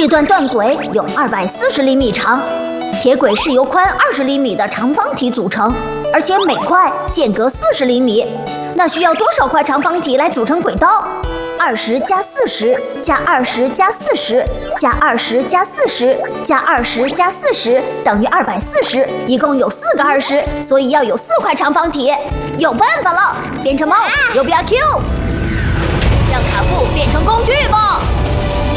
这段断轨有240厘米长，铁轨是由宽20厘米的长方体组成，而且每块间隔40厘米。那需要多少块长方体来组成轨道？20加40加20加40加20加40加20加40等于240，一共有4个20，所以要有4块长方体。有办法了，变成猫，有必要 Q，让卡布变成工具吧。